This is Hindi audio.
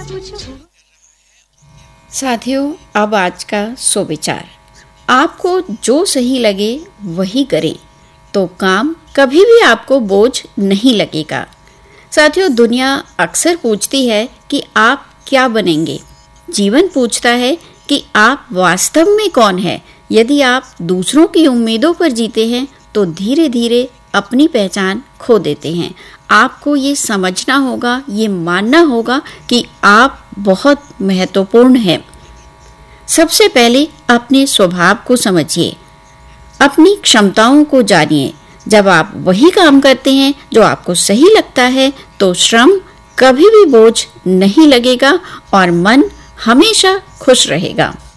साथियों, अब आज का सुविचार। आपको जो सही लगे वही करें तो काम कभी भी आपको बोझ नहीं लगेगा। साथियों, दुनिया अक्सर पूछती है कि आप क्या बनेंगे। जीवन पूछता है कि आप वास्तव में कौन है। यदि आप दूसरों की उम्मीदों पर जीते हैं तो धीरे धीरे अपनी पहचान खो देते हैं। आपको ये समझना होगा, ये मानना होगा कि आप बहुत महत्वपूर्ण हैं। सबसे पहले अपने स्वभाव को समझिए, अपनी क्षमताओं को जानिए। जब आप वही काम करते हैं जो आपको सही लगता है तो श्रम कभी भी बोझ नहीं लगेगा और मन हमेशा खुश रहेगा।